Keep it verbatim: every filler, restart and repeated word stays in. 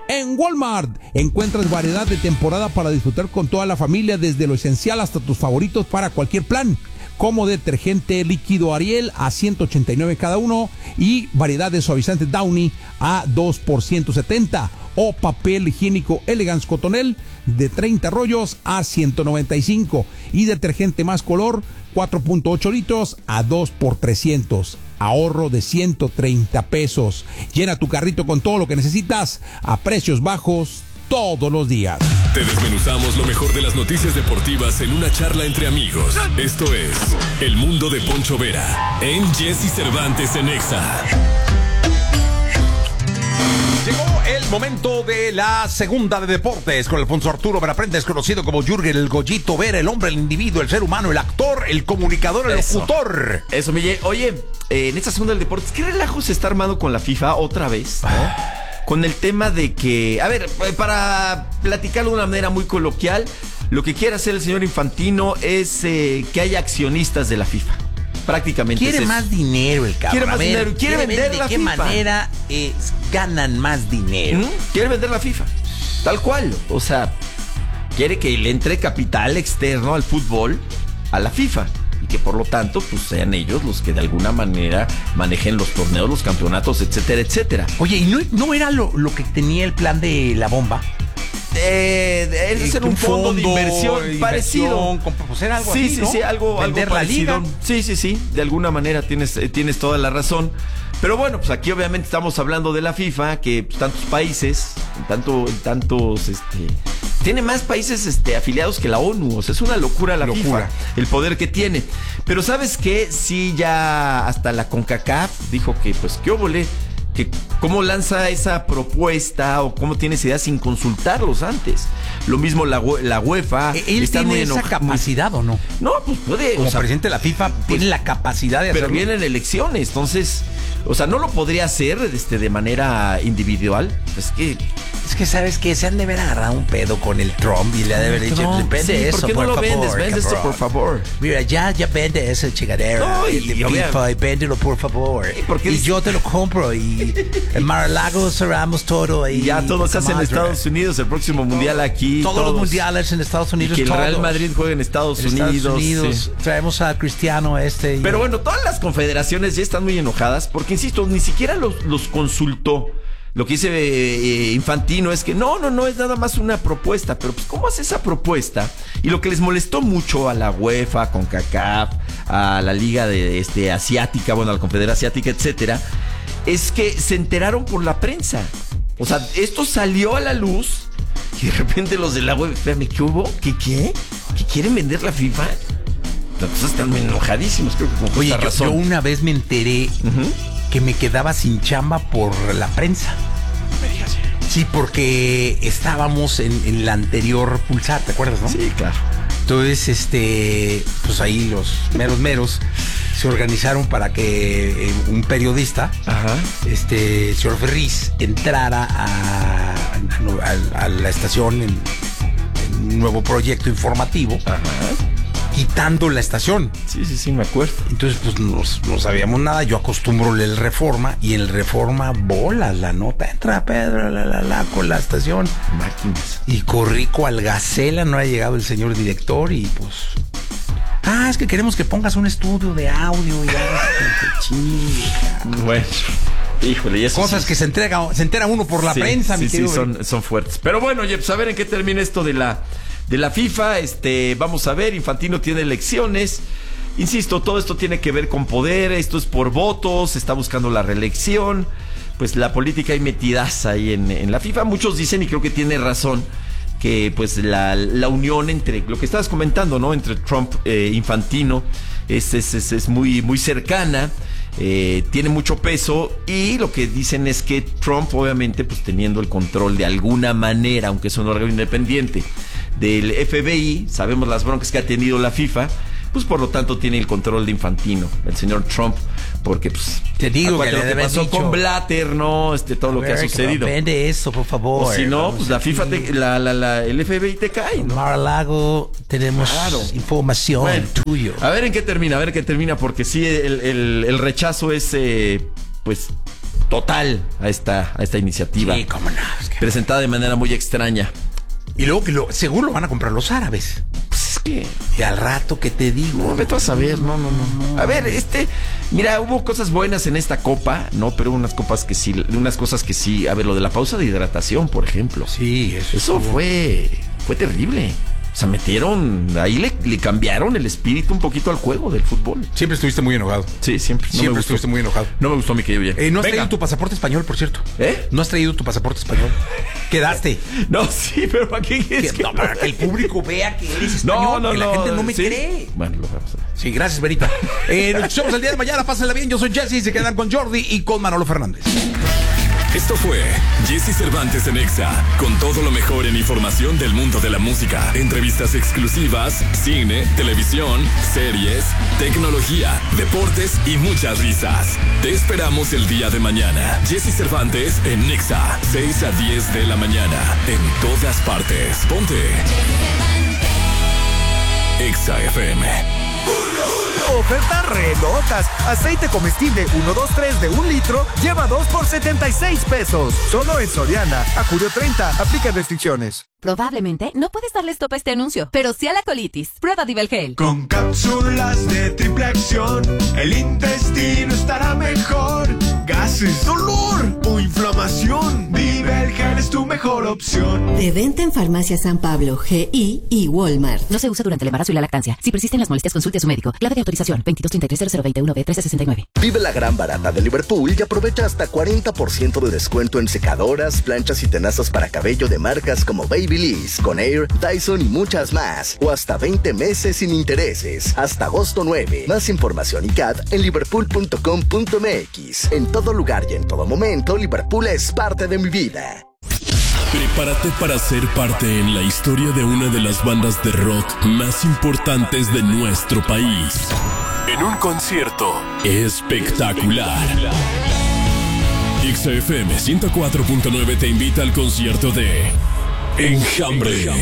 En Walmart encuentras variedad de temporada para disfrutar con toda la familia, desde lo esencial hasta tus favoritos para cualquier plan, como detergente líquido Ariel a ciento ochenta y nueve cada uno y variedad de suavizantes Downy a dos por ciento setenta, o papel higiénico Elegance Cotonel de treinta rollos a ciento noventa y cinco, y detergente Más Color cuatro punto ocho litros a dos por trescientos. Ahorro de ciento treinta pesos. Llena tu carrito con todo lo que necesitas a precios bajos todos los días. Te desmenuzamos lo mejor de las noticias deportivas en una charla entre amigos. Esto es El Mundo de Poncho Vera en Jesse Cervantes en Exa. Llegó el momento de la segunda de deportes con Alfonso Arturo Vera Prendes, conocido como Jürgen el Goyito Vera, el hombre, el individuo, el ser humano, el actor, el comunicador, el Eso. locutor. Eso, Miguel. Oye, eh, en esta segunda del deportes, ¿qué relajo se está armando con la FIFA otra vez? ¿No? Con el tema de que, a ver, para platicarlo de una manera muy coloquial, lo que quiere hacer el señor Infantino es eh, que haya accionistas de la FIFA. Prácticamente Quiere es eso. más dinero el cabrón. Quiere más A ver, dinero, quiere vender ver la ¿De qué FIFA? manera eh, ganan más dinero? ¿Mm? Quiere vender la FIFA, tal cual. O sea, quiere que le entre capital externo al fútbol, a la FIFA, y que por lo tanto pues sean ellos los que de alguna manera manejen los torneos, los campeonatos, etcétera, etcétera. Oye, ¿y no, no era lo, lo que tenía el plan de la bomba? Eh, es ser un, un fondo, fondo de inversión, de parecido. Inversión, pues era algo sí, así, sí, ¿no? sí, algo, Vender algo la parecido. liga. Sí, sí, sí, de alguna manera tienes, eh, tienes toda la razón. Pero bueno, pues aquí obviamente estamos hablando de la FIFA, que pues, tantos países, tanto, tantos, este, tiene más países este, afiliados que la ONU. O sea, es una locura la Locura. FIFA, el poder que tiene. Pero ¿sabes qué? Sí, ya hasta la CONCACAF dijo que, pues, qué óvole, que cómo lanza esa propuesta o cómo tiene esa idea sin consultarlos antes. Lo mismo la, la UEFA. ¿Él está tiene muy esa enojado. capacidad o no? No, pues puede. Como o sea, presidente de la FIFA tiene la capacidad de pero hacerlo. vienen elecciones, entonces, o sea, no lo podría hacer este, de manera individual. Es que Es que, ¿sabes qué? Se han de haber agarrado un pedo con el Trump y le ha de haber dicho, Trump, vende sí, eso, ¿por qué no por lo favor, vendes? Vende esto, cabrón. por favor. Mira, ya, ya vende ese chingadero No, y- de y obvia- FIFA y véndelo, por favor. ¿Y por qué Y dice- yo te lo compro y en Mar-a-Lago cerramos todo. Y ya todo se hace en madre. Estados Unidos, el próximo mundial aquí. Todos, los mundiales en Estados Y Unidos. que el Real todos. Madrid juegue en Estados En Unidos. Estados Unidos. sí. Traemos a Cristiano este. y- Pero bueno, todas las confederaciones ya están muy enojadas porque, insisto, ni siquiera los, los consultó. Lo que dice eh, Infantino es que no, no, no, es nada más una propuesta. Pero pues, ¿cómo hace esa propuesta? Y lo que les molestó mucho a la UEFA, a CONCACAF, a la Liga de, este, Asiática, bueno, a la Confederación Asiática, etcétera, es que se enteraron por la prensa. O sea, esto salió a la luz y de repente los de la web, espérame, ¿qué hubo? ¿Qué qué? ¿Que quieren vender la FIFA? Las cosas están muy enojadísimos, creo que con Oye, justa yo, razón. yo una vez me enteré Ujú. que me quedaba sin chamba por la prensa. Me digas. Sí, porque estábamos en, en la anterior Pulsar, ¿te acuerdas, no? Sí, claro. Entonces, este, pues ahí los meros meros se organizaron para que eh, un periodista, Ajá. este, señor Ferriz, entrara a, a- a la estación en, en un nuevo proyecto informativo, Ajá. quitando la estación. Sí, sí, sí, me acuerdo. Entonces, pues no, no sabíamos nada. Yo acostumbro el Reforma y el Reforma bolas la nota. Entra Pedro, la, la, la, con la estación. Máquinas. Y corrí cual gacela, no ha llegado el señor director y pues... Ah, es que queremos que pongas un estudio de audio y chinga. Bueno, híjole, y eso Cosas sí. que se entrega, se entera uno por la Sí, prensa, sí, mi sí, querido. son, son fuertes. Pero bueno, oye, pues a ver en qué termina esto de la, de la FIFA. Este, vamos a ver, Infantino tiene elecciones. Insisto, todo esto tiene que ver con poder, esto es por votos, está buscando la reelección. Pues la política hay metidas ahí en, en la FIFA. Muchos dicen, y creo que tiene razón, que pues la, la unión entre, lo que estabas comentando, ¿no? Entre Trump e eh, Infantino es, es, es, es muy, muy cercana. Eh, tiene mucho peso y lo que dicen es que Trump, obviamente, pues teniendo el control de alguna manera, aunque es un órgano independiente, del F B I, sabemos las broncas que ha tenido la FIFA, pues por lo tanto tiene el control de Infantino, el señor Trump, porque pues te digo que le lo que pasó dicho, con Blatter, no, este todo lo que ha sucedido. Vende eso, por favor. O si no, pues la FIFA, te, la, la, la, el F B I te cae, ¿no? Mar-a-Lago, tenemos Claro. información Bueno, tuyo. A ver en qué termina, a ver en qué termina, porque sí, el, el, el rechazo es, eh, pues, total a esta, a esta iniciativa. Sí, cómo no. Es que... Presentada de manera muy extraña. Y luego que lo, seguro lo van a comprar los árabes. Pues es que... Y al rato que te digo. No, vete a saber, no, no, no, no. A ver, este... Mira, hubo cosas buenas en esta copa, ¿no? Pero unas copas que sí, unas cosas que sí... A ver, lo de la pausa de hidratación, por ejemplo. Sí, eso. Eso fue... Fue terrible. O sea, metieron... Ahí le, le cambiaron el espíritu un poquito al juego del fútbol. Siempre estuviste muy enojado. Sí, siempre. No Siempre me gustó. estuviste muy enojado. No me gustó, mi querido. Eh, no has Venga. traído tu pasaporte español, por cierto. ¿Eh? No has traído tu pasaporte español. Quedaste. No, sí, pero ¿para qué quieres que No, para que el público vea que eres No, español. no, que la no, gente no me ¿sí? cree. Bueno, lo vamos a ver. Sí, gracias, Verita. Eh, nos escuchamos el día de mañana. Pásenla bien. Yo soy Jesse y se quedan con Jordi y con Manolo Fernández. Esto fue Jesse Cervantes en Exa, con todo lo mejor en información del mundo de la música, entrevistas exclusivas, cine, televisión, series, tecnología, deportes y muchas risas. Te esperamos el día de mañana. Jesse Cervantes en Exa, seis a diez de la mañana, en todas partes. Ponte Exa F M. Ofertas re locas. Aceite comestible uno, dos, tres de un litro lleva dos por setenta y seis pesos. Solo en Soriana. A julio treinta. Aplica restricciones. Probablemente no puedes darle stop a este anuncio, pero sí a la colitis. Prueba Divelgel. Con cápsulas de triple acción, el intestino estará mejor. Gases, dolor o inflamación. Divelgel es tu mejor opción. De venta en Farmacia San Pablo, G I y Walmart. No se usa durante el embarazo y la lactancia. Si persisten las molestias, consulte a su médico. Clave de autorización veintidós treinta y tres cero cero veintiuno B trece sesenta y nueve. Vive la gran barata de Liverpool y aprovecha hasta cuarenta por ciento de descuento en secadoras, planchas y tenazas para cabello de marcas como Babyliss, Conair, Dyson y muchas más. O hasta veinte meses sin intereses. Hasta agosto nueve. Más información y C A D en liverpool punto com punto m x. En todo lugar y en todo momento, Liverpool es parte de mi vida. Prepárate para ser parte en la historia de una de las bandas de rock más importantes de nuestro país. En un concierto espectacular. X F M ciento cuatro punto nueve te invita al concierto de Enjambre.